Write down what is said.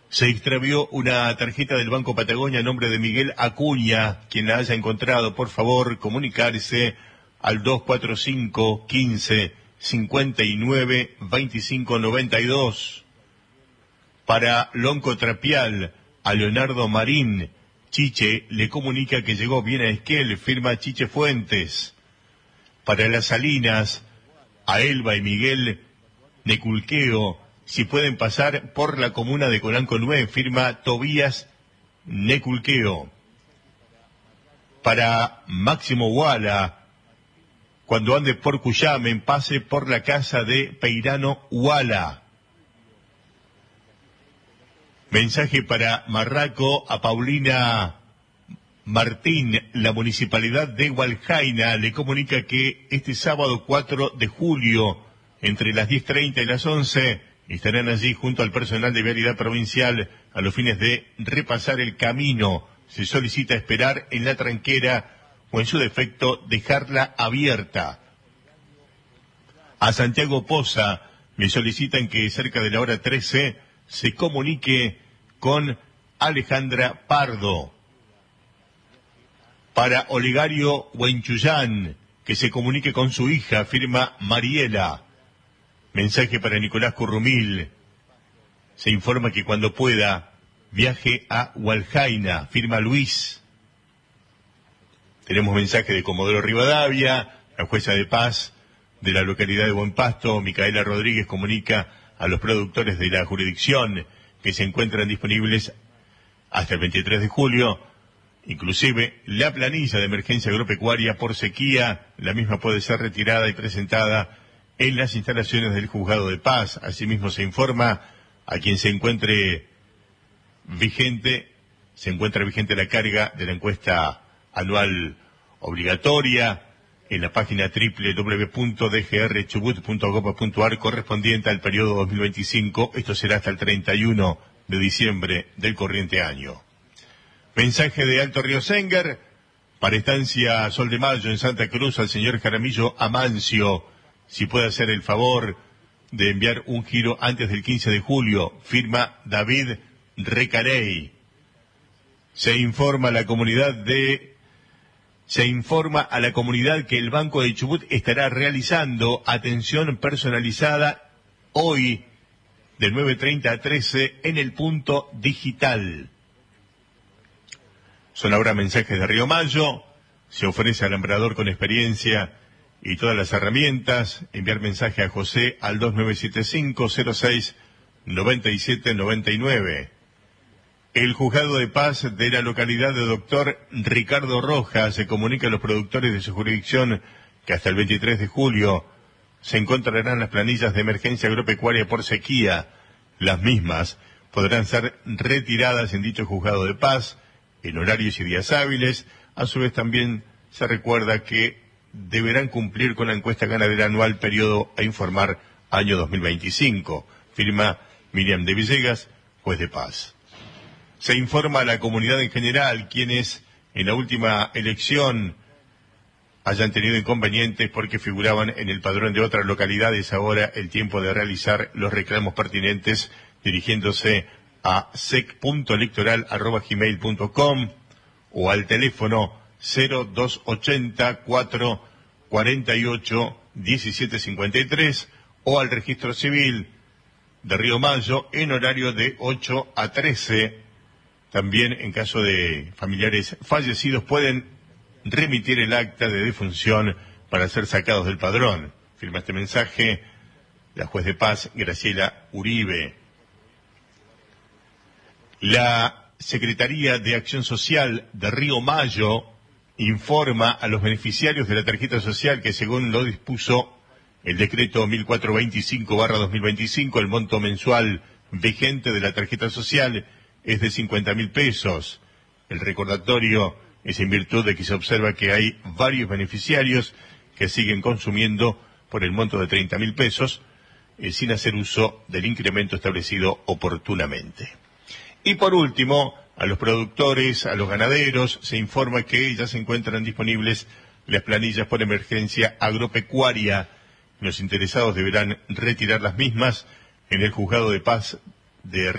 Se extravió una tarjeta del Banco Patagonia a nombre de Miguel Acuña. Quien la haya encontrado, por favor, comunicarse al 245 15 59 25 92. Para Lonco Trapial, a Leonardo Marín, Chiche le comunica que llegó bien a Esquel, firma Chiche Fuentes. Para Las Salinas, a Elba y Miguel Neculqueo, si pueden pasar por la comuna de Colanco 9, firma Tobías Neculqueo. Para Máximo Huala, cuando ande por Cuyamen, pase por la casa de Peirano Huala. Mensaje para Marraco, a Paulina Martín, la municipalidad de Hualjaina le comunica que este sábado 4 de julio, entre las 10:30 y las 11, estarán allí junto al personal de Vialidad Provincial a los fines de repasar el camino. Se solicita esperar en la tranquera o, en su defecto, dejarla abierta. A Santiago Poza le solicitan que cerca de la hora 13 se comunique con Alejandra Pardo. Para Olegario Huenchuyán, que se comunique con su hija, firma Mariela. Mensaje para Nicolás Currumil. Se informa que cuando pueda viaje a Hualjaina, firma Luis. Tenemos mensaje de Comodoro Rivadavia, la jueza de paz de la localidad de Buen Pasto, Micaela Rodríguez, comunica a los productores de la jurisdicción que se encuentran disponibles hasta el 23 de julio, inclusive la planilla de emergencia agropecuaria por sequía. La misma puede ser retirada y presentada en las instalaciones del Juzgado de Paz. Asimismo, se informa a quien se encuentra vigente la carga de la encuesta anual obligatoria en la página www.dgrchubut.gov.ar correspondiente al periodo 2025. Esto será hasta el 31 de diciembre del corriente año. Mensaje de Alto Río Sengar, para Estancia Sol de Mayo en Santa Cruz, al señor Jaramillo Amancio, si puede hacer el favor de enviar un giro antes del 15 de julio, firma David Recarey. Se informa a la comunidad que el Banco de Chubut estará realizando atención personalizada hoy de 9:30 a 13 en el punto digital. Son ahora mensajes de Río Mayo. Se ofrece alambrador con experiencia y todas las herramientas. Enviar mensaje a José al 2975-06-9799. El Juzgado de Paz de la localidad de Doctor Ricardo Rojas se comunica a los productores de su jurisdicción que hasta el 23 de julio se encontrarán las planillas de emergencia agropecuaria por sequía. Las mismas podrán ser retiradas en dicho Juzgado de Paz en horarios y días hábiles. A su vez, también se recuerda que deberán cumplir con la encuesta ganadera anual periodo a informar año 2025. Firma Miriam de Villegas, juez de paz. Se informa a la comunidad en general quienes en la última elección hayan tenido inconvenientes porque figuraban en el padrón de otras localidades. Ahora el tiempo de realizar los reclamos pertinentes dirigiéndose a sec.electoral@gmail.com o al teléfono 0280 448 1753 o al registro civil de Río Mayo en horario de 8 a 13. También, en caso de familiares fallecidos, pueden remitir el acta de defunción para ser sacados del padrón. Firma este mensaje la juez de paz Graciela Uribe. La Secretaría de Acción Social de Río Mayo informa a los beneficiarios de la tarjeta social que, según lo dispuso el decreto 1425/2025, el monto mensual vigente de la tarjeta social es de 50.000 pesos. El recordatorio es en virtud de que se observa que hay varios beneficiarios que siguen consumiendo por el monto de 30.000 pesos sin hacer uso del incremento establecido oportunamente. Y por último, a los productores, a los ganaderos, se informa que ya se encuentran disponibles las planillas por emergencia agropecuaria. Los interesados deberán retirar las mismas en el Juzgado de Paz de